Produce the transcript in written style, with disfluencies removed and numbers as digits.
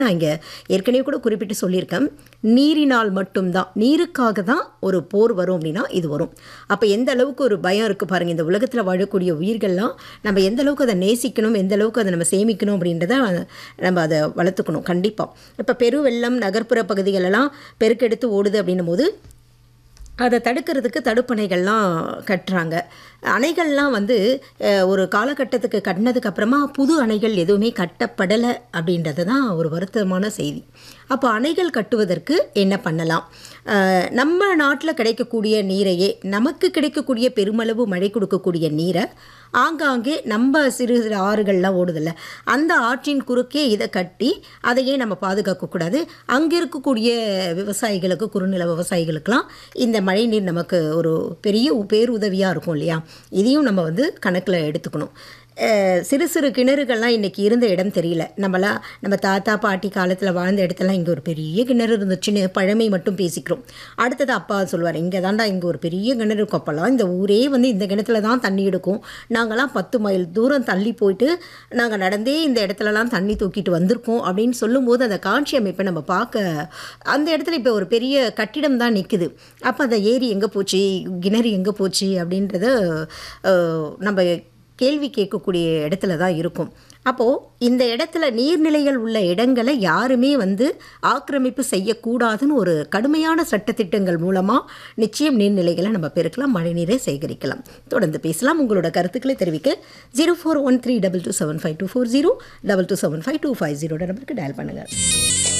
நான் இங்கே ஏற்கனவே கூட குறிப்பிட்டு சொல்லியிருக்கேன். நீரினால் மட்டும்தான், நீருக்காக தான் ஒரு போர் வரும் அப்படின்னா இது வரும். அப்போ எந்த அளவுக்கு ஒரு பயம் இருக்குது பாருங்கள். இந்த உலகத்தில் வாழக்கூடிய உயிர்கள்லாம் நம்ம எந்த அளவுக்கு அதை நேசிக்கணும், எந்த அளவுக்கு அதை நம்ம சேமிக்கணும் அப்படின்றத நம்ம அதை வளர்த்துக்கணும் கண்டிப்பாக. இப்போ பெருவெள்ளம் நகர்ப்புற பகுதிகளெல்லாம் பெருக்கெடுத்து ஓடுது அப்படின்னும் போது அதை தடுக்கிறதுக்கு தடுப்பணைகள்லாம் கட்டுறாங்க. அணைகள்லாம் ஒரு காலகட்டத்துக்கு கட்டினதுக்கப்புறமா புது அணைகள் எதுவுமே கட்டப்படலை அப்படின்றது தான் ஒரு வருத்தமான செய்தி. அப்போ அணைகள் கட்டுவதற்கு என்ன பண்ணலாம்? நம்ம நாட்டில் கிடைக்கக்கூடிய நீரையே, நமக்கு கிடைக்கக்கூடிய பெருமளவு மழை கொடுக்கக்கூடிய நீரை ஆங்காங்கே நம்ம சிறு சிறு ஆறுகள்லாம் ஓடுதில்ல, அந்த ஆற்றின் குறுக்கே இதை கட்டி அதையே நம்ம பாதுகாக்கக்கூடாது. அங்கே இருக்கக்கூடிய விவசாயிகளுக்கு, குறுநில விவசாயிகளுக்கெல்லாம் இந்த மழை நீர் நமக்கு ஒரு பெரிய பேருதவியாக இருக்கும் இல்லையா? இதையும் நம்ம கணக்கில் எடுத்துக்கணும். சிறு சிறு கிணறுகள்லாம் இன்றைக்கி இருந்த இடம் தெரியல. நம்ம தாத்தா பாட்டி காலத்தில் வாழ்ந்த இடத்துலாம் இங்கே ஒரு பெரிய கிணறு இருந்துச்சுன்னு பழமை மட்டும் பேசிக்கிறோம். அடுத்தது அப்பா சொல்லுவார், இங்கே தாண்டா இங்கே ஒரு பெரிய கிணறு இருக்கும், அப்போல்லாம் இந்த ஊரே இந்த கிணத்துல தான் தண்ணி எடுக்கும், நாங்கள்லாம் 10 மைல் தூரம் தள்ளி போயிட்டு நாங்கள் நடந்தே இந்த இடத்துலலாம் தண்ணி தூக்கிட்டு வந்திருக்கோம் அப்படின்னு சொல்லும்போது அந்த காட்சி அமைப்பை நம்ம பார்க்க, அந்த இடத்துல இப்போ ஒரு பெரிய கட்டிடம் தான் நிற்குது. அப்போ அந்த ஏரி எங்கே போச்சு, கிணறு எங்கே போச்சு அப்படின்றத நம்ம கேள்வி கேட்கக்கூடிய இடத்துல தான் இருக்கும். அப்போது இந்த இடத்துல நீர்நிலைகள் உள்ள இடங்களை யாருமே ஆக்கிரமிப்பு செய்யக்கூடாதுன்னு ஒரு கடுமையான சட்டத்திட்டங்கள் மூலமாக நிச்சயம் நீர்நிலைகளை நம்ம பெருக்கலாம், மழைநீரை சேகரிக்கலாம். தொடர்ந்து பேசலாம். உங்களோட கருத்துக்களை தெரிவிக்க 0413227524 22752550 நம்பருக்கு டயல் பண்ணுங்கள்.